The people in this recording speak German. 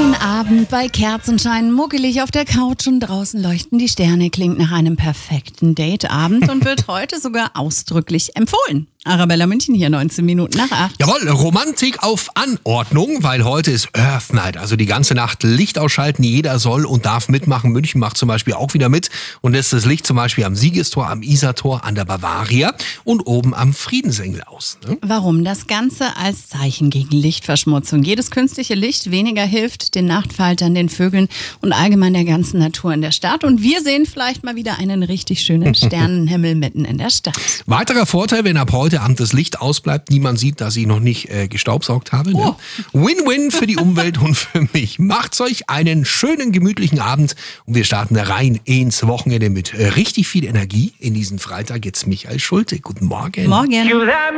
Schönen Abend bei Kerzenschein, muckelig auf der Couch und draußen leuchten die Sterne. Klingt nach einem perfekten Dateabend und wird heute sogar ausdrücklich empfohlen. Arabella München hier, 19 Minuten nach 8. Jawohl, Romantik auf Anordnung, weil heute ist Earth Night, also die ganze Nacht Licht ausschalten. Jeder soll und darf mitmachen. München macht zum Beispiel auch wieder mit und lässt das Licht zum Beispiel am Siegestor, am Isartor, an der Bavaria und oben am Friedensengel aus. Ne? Warum? Das Ganze als Zeichen gegen Lichtverschmutzung. Jedes künstliche Licht weniger hilft den Nachtfaltern, den Vögeln und allgemein der ganzen Natur in der Stadt. Und wir sehen vielleicht mal wieder einen richtig schönen Sternenhimmel mitten in der Stadt. Weiterer Vorteil, wenn ab heute Abend das Licht ausbleibt, niemand sieht, dass ich noch nicht gestaubsaugt habe. Ne? Win-win für die Umwelt und für mich. Macht's euch einen schönen, gemütlichen Abend und wir starten rein ins Wochenende mit richtig viel Energie in diesen Freitag. Jetzt Michael Schulte. Guten Morgen. Morgen.